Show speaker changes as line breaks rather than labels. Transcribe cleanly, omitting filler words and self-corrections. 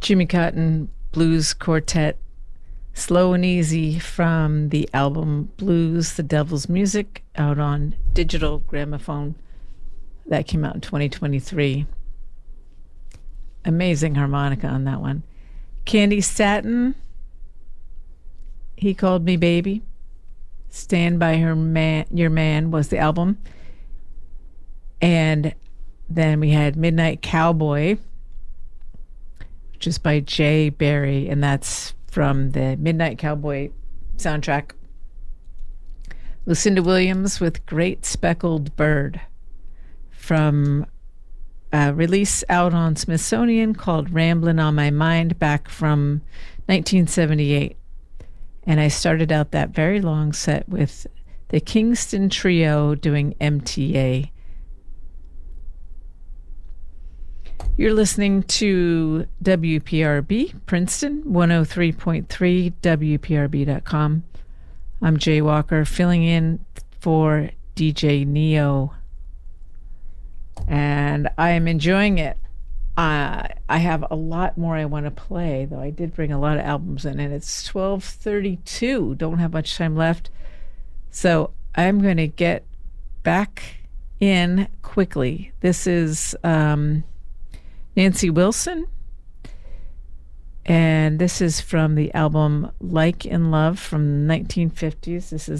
Jimmy Cotton Blues Quartet, Slow and Easy, from the album Blues, the Devil's Music, out on Digital Gramophone. That came out in 2023. Amazing harmonica on that one. Candy Staton, He Called Me Baby. Stand By Your Man was the album. And then we had Midnight Cowboy, which is by Jay Berry, and that's from the Midnight Cowboy soundtrack. Lucinda Williams with Great Speckled Bird, from a release out on Smithsonian called Ramblin' on My Mind, back from 1978. And I started out that very long set with the Kingston Trio doing MTA. You're listening to WPRB Princeton, 103.3, WPRB.com. I'm Jay Walker, filling in for DJ Neo, and I am enjoying it. I have a lot more I want to play, though I did bring a lot of albums in, and it's 12:32. Don't have much time left, so I'm going to get back in quickly. This is Nancy Wilson, and this is from the album Like in Love from the 1950s. This is